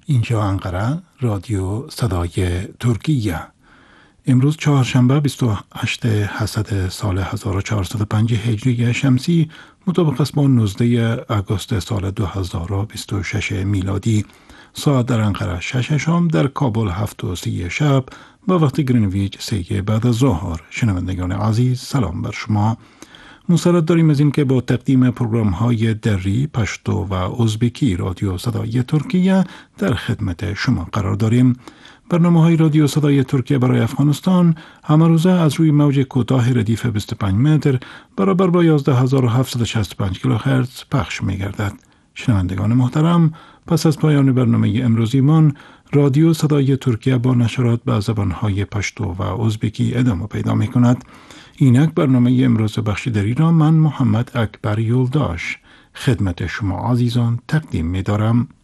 اینجا انقره رادیو صدای ترکیه. امروز چهارشنبه 28 حسد سال 1405 هجری شمسی مطابق است با 19 آگوست سال 2026 میلادی. ساعت در انقره 6 شام، در کابل 7:30 شب و وقت گرینویچ 3 بعد از ظهر. شنوندگان عزیز، سلام بر شما. مسرت داریم از این که با تقدیم پروگرام های دری، پشتو و ازبکی رادیو صدای ترکیه در خدمت شما قرار داریم. برنامه های رادیو صدای ترکیه برای افغانستان همه روزه از روی موج کوتاه ردیف 25 متر برابر با 11765 کیلوهرتز پخش می گردد. شنوندگان محترم، پس از پایان برنامه امروزیمان، رادیو صدای ترکیه با نشرات به زبانهای پشتو و ازبکی ادامه پیدا می کند. اینک برنامه امروز بخش دری را من محمد اکبر یولداش خدمت شما عزیزان تقدیم می دارم.